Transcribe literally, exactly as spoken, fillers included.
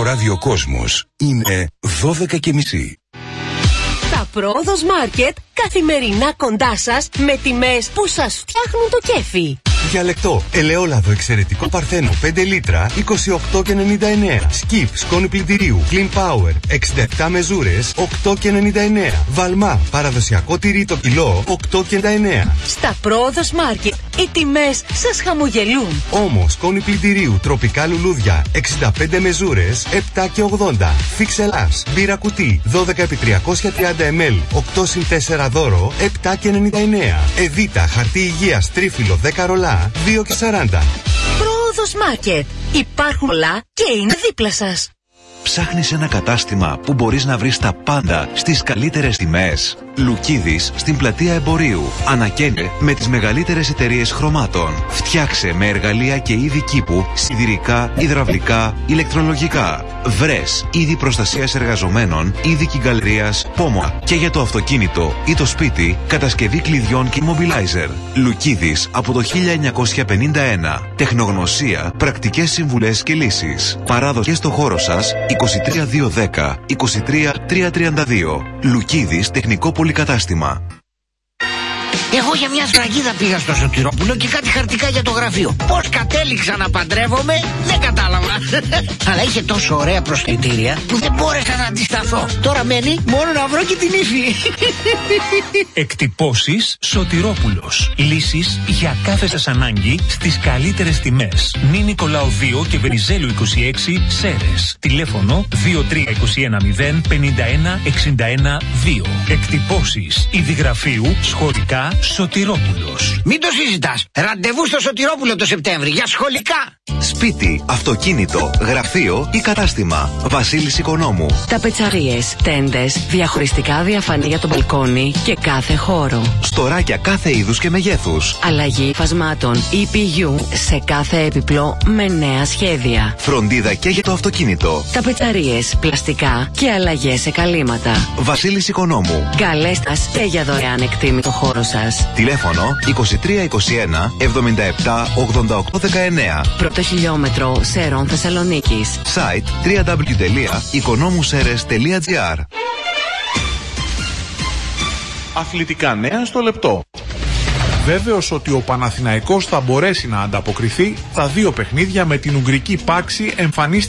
βράδυ ο κόσμος. Είναι δώδεκα και μισή. Τα Πρόοδος Μάρκετ καθημερινά κοντά σας με τιμές που σας φτιάχνουν το κέφι. Διαλεκτό, ελαιόλαδο εξαιρετικό Παρθένο πέντε λίτρα είκοσι οκτώ και ενενήντα εννέα. Σκιπ, σκόνη πλυντηρίου Clean Power εξήντα επτά μεζούρες οκτώ και ενενήντα εννέα. Βαλμά, παραδοσιακό τυρί το κιλό οκτώ και ενενήντα εννέα. Στα Πρόοδος Μάρκετ οι τιμές σας χαμογελούν. Όμως, σκόνη πλυντηρίου τροπικά λουλούδια εξήντα πέντε μεζούρες επτά και ογδόντα. Φίξελας, μπύρα κουτί δώδεκα επί τριακόσια τριάντα μιλιλίτρα οκτώ συν τέσσερα δώρο επτά και ενενήντα εννέα. Εβίτα, χαρτί υγείας τρίφυλλο δέκα ρολά δύο και σαράντα. Πρόοδος Μάρκετ. Υπάρχουν πολλά και είναι δίπλα σας. Ψάχνεις ένα κατάστημα που μπορείς να βρεις τα πάντα στις καλύτερες τιμές? Λουκίδης στην πλατεία Εμπορίου. Ανακαίνε με τις μεγαλύτερες εταιρείες χρωμάτων. Φτιάξε με εργαλεία και είδη κήπου, σιδηρικά, υδραυλικά, ηλεκτρολογικά. Βρες είδη προστασίας εργαζομένων, είδη κυγκαλερίας, πόμο. Και για το αυτοκίνητο ή το σπίτι, κατασκευή κλειδιών και immobilizer. Λουκίδης από το χίλια εννιακόσια πενήντα ένα. Τεχνογνωσία, πρακτικές συμβουλές και λύσεις. Παράδοση στο χώρο σας είκοσι τρία δύο δέκα είκοσι τρία τρία τριάντα δύο. Λουκίδης τεχνικό πολυκατάστημα. Εγώ για μια σφραγίδα πήγα στο Σωτηρόπουλο και κάτι χαρτικά για το γραφείο. Πώς κατέληξα να παντρεύομαι, δεν κατάλαβα. Αλλά είχε τόσο ωραία προσκλητήρια που δεν μπόρεσα να αντισταθώ. Τώρα μένει μόνο να βρω και την ύφη. Εκτυπώσεις Σωτηρόπουλος. Λύσεις για κάθε σας ανάγκη στις καλύτερες τιμές. Νη Νικολάου δύο και Βενιζέλου είκοσι έξι, Σέρες. Τηλέφωνο δύο τρία δύο ένα μηδέν πενήντα ένα εξήντα ένα δύο. Εκτυπώσεις ειδηγραφείου σχολικά Σωτηρόπουλος. Μην το συζητάς. Ραντεβού στο Σωτηρόπουλο το Σεπτέμβρη για σχολικά. Σπίτι, αυτοκίνητο, γραφείο ή κατάστημα. Βασίλης Οικονόμου. Ταπετσαρίες, τέντες, διαχωριστικά διαφανή για το μπαλκόνι και κάθε χώρο. Στοράκια κάθε είδους και μεγέθους. Αλλαγή φασμάτων ι πι γιου σε κάθε έπιπλο με νέα σχέδια. Φροντίδα και για το αυτοκίνητο. Ταπετσαρίες, πλαστικά και αλλαγές σε καλύματα. Βασίλης Οικονόμου. Καλέστε μας και για δωρεάν εκτίμητο χώρο σας. Τηλέφωνο είκοσι τρία είκοσι ένα εβδομήντα επτά ογδόντα οκτώ δεκαεννέα. Πρώτο χιλιόμετρο Σερών Θεσσαλονίκης. Site double-u double-u double-u τελεία οικονόμουσερες τελεία τζι άρ. Αθλητικά νέα στο λεπτό. Βέβαιος ότι ο Παναθηναϊκός θα μπορέσει να ανταποκριθεί, τα δύο παιχνίδια με την Ουγγρική Πάξη εμφανίστηκε